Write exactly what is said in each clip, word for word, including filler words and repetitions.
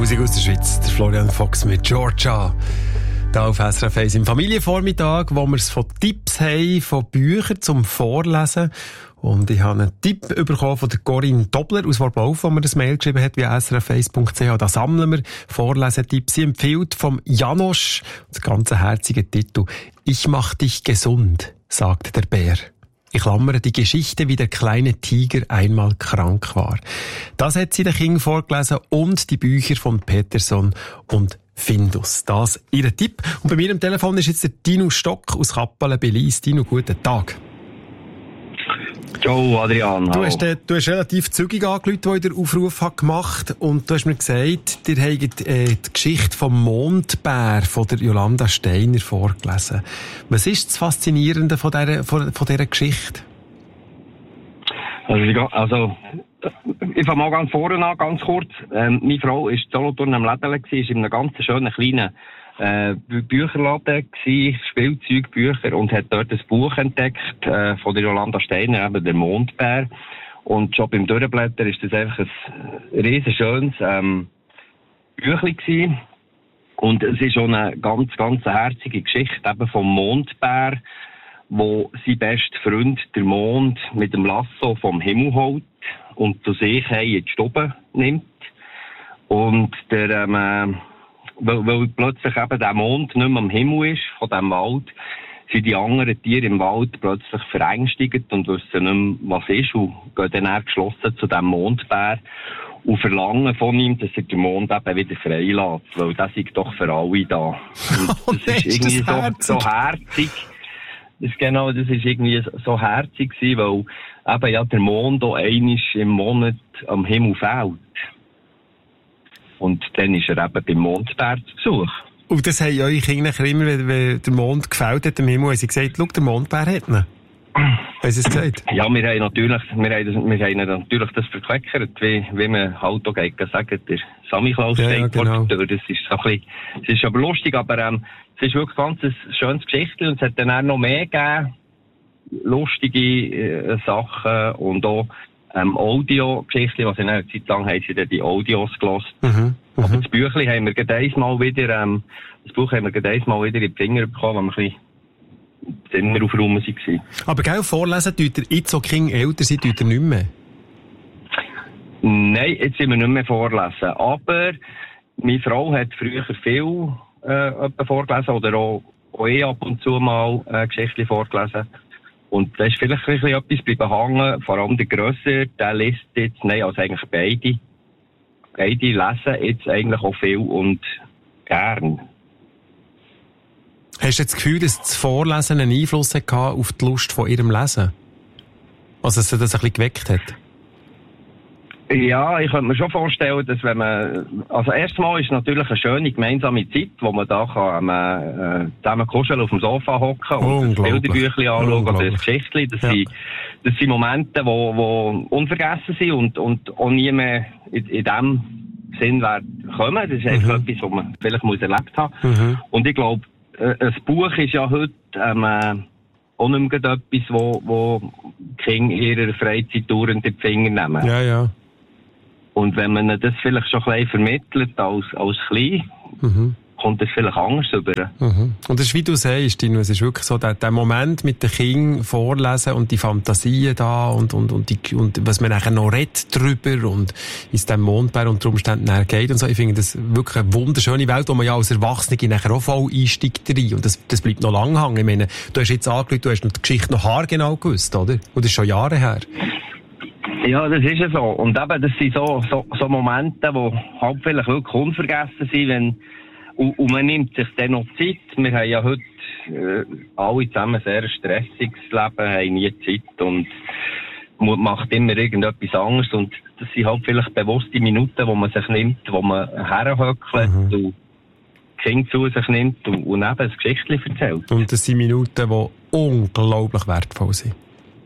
Musik aus der Schweiz, der Florian Fox mit Georgia. Da auf S R F eins im Familienvormittag, wo wir es von Tipps haben, von Büchern zum Vorlesen. Und ich habe einen Tipp bekommen von der Corinne Dobler aus Worbauf, wo mir das Mail geschrieben hat, via s r f eins punkt c h. Da sammeln wir Vorlesetipps. Sie empfiehlt vom Janosch, das ganze herzige Titel, Ich mach dich gesund, sagt der Bär. Ich klammere die Geschichte, wie der kleine Tiger einmal krank war. Das hat sie den Kindern vorgelesen und die Bücher von Peterson und Findus. Das ihr Tipp. Und bei mir am Telefon ist jetzt der Dino Stock aus Kappelen bei Lyss. Dino, guten Tag. Ciao, Adrian. Du hast, äh, du hast relativ zügig angerufen, als ich den Aufruf habe gemacht und du hast mir gesagt, ihr habt äh, die Geschichte vom Mondbär von der Jolanda Steiner vorgelesen. Was ist das Faszinierende von dieser, von, von dieser Geschichte? Also, ich, also, ich fange mal ganz vorne an, ganz kurz. Ähm, meine Frau war in Solothurn am Läden, war in einem ganz schönen kleinen äh, Bücherladen gewesen, Spielzeugbücher, und hat dort ein Buch entdeckt äh, von der Jolanda Steiner, eben der Mondbär. Und schon beim Durchblättern ist das einfach ein riesenschönes ähm, Büchlein gewesen. Und es ist schon eine ganz, ganz herzige Geschichte eben vom Mondbär, wo sein bester Freund, der Mond, mit dem Lasso vom Himmel holt und zu sich in die Stube nimmt. Und der, ähm, weil, weil plötzlich eben der Mond nicht mehr am Himmel ist, von diesem Wald, sind die anderen Tiere im Wald plötzlich verängstigt und wissen nicht mehr, was ist, und gehen dann eher geschlossen zu diesem Mondbär und verlangen von ihm, dass er den Mond eben wieder freilässt, weil das ist doch für alle da. Und das ist irgendwie so, so herzig. Das, genau, das ist irgendwie so herzig gewesen, weil eben ja der Mond auch einmal im Monat am Himmel fehlt. Und dann ist er eben beim Mondbär zu Besuch. Und das haben eure Kinder immer, wenn, wenn der Mond gefällt hat am Himmel, haben sie gesagt, schau, der Mondbär hat ihn. Haben sie es gesagt? Ja, wir haben natürlich, wir haben, wir haben natürlich das verkleckert, wie, wie man halt auch geht, sagen, der Samichlaus ja, steht ja, genau. vor der Tür. Das ist so ein bisschen, es ist aber lustig, aber ähm, es ist wirklich ganz ein schönes Geschichte, und es hat dann auch noch mehr gegeben, lustige äh, Sachen und auch ähm, Audio-Geschichten, was in einer Zeit lang haben sie dann die Audios gehört. Mhm, aber das Büchlein haben wir gerade einmal wieder, ähm, das Buch haben wir gerade einmal wieder in die Finger bekommen, wenn wir ein bisschen Zimmer aufräumen waren. Aber gell, vorlesen tut ihr jetzt, so Kinder älter sind, tut ihr nicht mehr? Nein, jetzt sind wir nicht mehr vorlesen. Aber meine Frau hat früher viel äh, vorgelesen oder auch, auch eh ab und zu mal äh, Geschichten vorgelesen. Und da ist vielleicht ein bisschen etwas bleiben hängen, vor allem der Grösser, der liest jetzt, nein, also eigentlich beide. Beide lesen jetzt eigentlich auch viel und gern. Hast du das Gefühl, dass das Vorlesen einen Einfluss hatte auf die Lust von ihrem Lesen? Also, dass er das ein bisschen geweckt hat? Ja, ich könnte mir schon vorstellen, dass wenn man, also erstmal ist es natürlich eine schöne gemeinsame Zeit, wo man da kann, äh, zusammen kuscheln auf dem Sofa hocken und das Bilderbüchlein anschauen oder das Geschichtchen. Das, ja. sind, das sind Momente, die wo, wo unvergessen sind und, und auch nie mehr in, in dem Sinn werden kommen. Das ist einfach mhm. etwas, was man vielleicht muss erlebt haben. Mhm. Und ich glaube, ein Buch ist ja heute ähm, äh, auch nicht mehr etwas, wo, wo die Kinder ihrer Freizeit dauernd in die Finger nehmen. Ja, ja. Und wenn man das vielleicht schon ein bisschen vermittelt als, als klein, mhm. kommt das vielleicht anders rüber. Mhm. Und das ist, wie du sagst, Dino, es ist wirklich so, der, der Moment mit den Kindern vorlesen und die Fantasien da und, und, und, die, und was man nachher noch redet drüber und wie es dem Mondbär unter Umständen nachher geht und so. Ich finde das wirklich eine wunderschöne Welt, wo man ja als Erwachsene nachher auch voll einsteigt rein. Und das, das bleibt noch lange hängen. Ich meine, du hast jetzt angeschaut, du hast noch die Geschichte noch haargenau gewusst, oder? Und das ist schon Jahre her. Ja, das ist ja so. Und eben, das sind so, so, so Momente, die halt vielleicht wirklich unvergessen sind, wenn, und, und man nimmt sich dann noch Zeit. Wir haben ja heute äh, alle zusammen ein sehr stressiges Leben, haben nie Zeit und man macht immer irgendetwas anderes. Und das sind halt vielleicht bewusste Minuten, wo man sich nimmt, wo man herhöckelt mhm. und Kinder zu sich nimmt und, und eben ein Geschichtchen erzählt. Und das sind Minuten, die unglaublich wertvoll sind.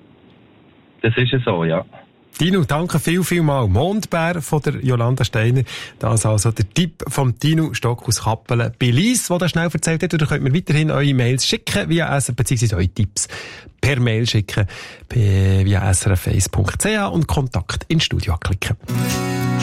Das ist ja so, ja. Dino, danke viel, viel mal. Mondbär von der Jolanda Steiner. Das ist also der Tipp vom Dino Stock aus Kappelen bei Lyss, der das schnell erzählt hat. Oder könnt mir weiterhin eure Mails schicken via S R F, beziehungsweise eure Tipps per Mail schicken via s r f eins punkt c h und Kontakt ins Studio klicken.